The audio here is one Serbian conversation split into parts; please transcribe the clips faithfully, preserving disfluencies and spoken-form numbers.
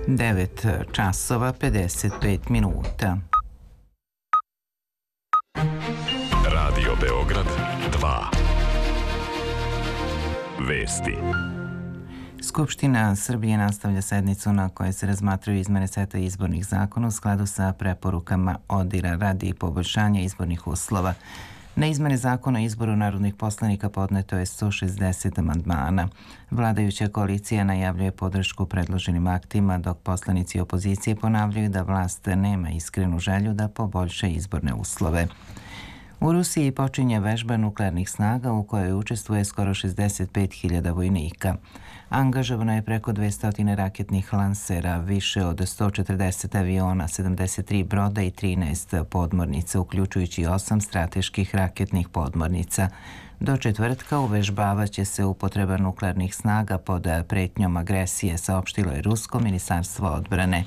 devet časova pedeset pet minuta. Radio Beograd dva. Vesti. Skupština Srbije nastavlja sednicu na kojoj se razmatraju izmene seta izbornih zakona u skladu sa preporukama ODIR-a radi poboljšanja izbornih uslova. Na izmene zakona o izboru narodnih poslanika podneto je sto šezdeset amandmana. Vladajuća koalicija najavljuje podršku predloženim aktima, dok poslanici opozicije ponavljaju da vlast nema iskrenu želju da poboljša izborne uslove. U Rusiji počinje vežba nuklearnih snaga u kojoj učestvuje skoro šezdeset pet hiljada vojnika. Angažovano je preko dvesta raketnih lansera, više od sto četrdeset aviona, sedamdeset tri broda i trinaest podmornica, uključujući osam strateških raketnih podmornica. Do četvrtka uvežbavaće se upotreba nuklearnih snaga pod pretnjom agresije, saopštilo je Rusko ministarstvo odbrane.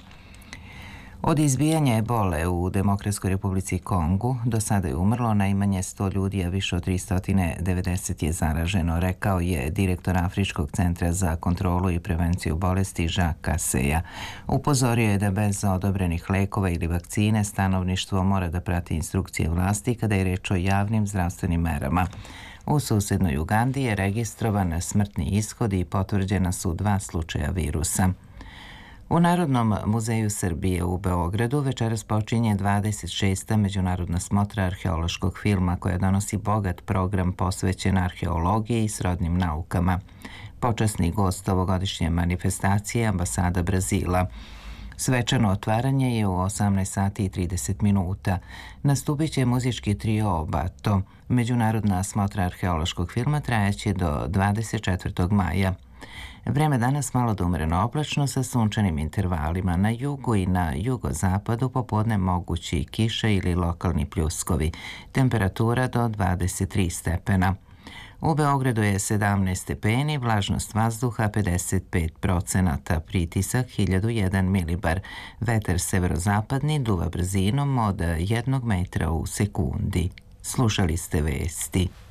Od izbijanja ebole u Demokratskoj republici Kongu do sada je umrlo najmanje sto ljudi, a više od tristo devedeset je zaraženo, rekao je direktor Afričkog centra za kontrolu i prevenciju bolesti Jacques Kaseja. Upozorio je da bez odobrenih lekova ili vakcine stanovništvo mora da prati instrukcije vlasti kada je reč o javnim zdravstvenim merama. U susednoj Ugandi je registrovan smrtni ishod i potvrđena su dva slučaja virusa. U Narodnom muzeju Srbije u Beogradu večeras počinje dvadeset šesta međunarodna smotra arheološkog filma koja donosi bogat program posvećen arheologiji i srodnim naukama. Počasni gost ovogodišnje manifestacije je ambasada Brazila. Svečano otvaranje je u osamnaest sati i trideset minuta. Nastupit će muzički trio Obato. Međunarodna smotra arheološkog filma trajaće do dvadeset četvrtog maja. Vreme danas malo da umreno oblačno sa sunčanim intervalima. Na jugu i na jugozapadu popodne mogući kiša ili lokalni pljuskovi. Temperatura do dvadeset tri stepena. U Beogradu je sedamnaest stepeni, vlažnost vazduha pedeset pet procenata, pritisak hiljadu jedan milibar. Vetar severozapadni duva brzinom od jednog metra u sekundi. Slušali ste vesti.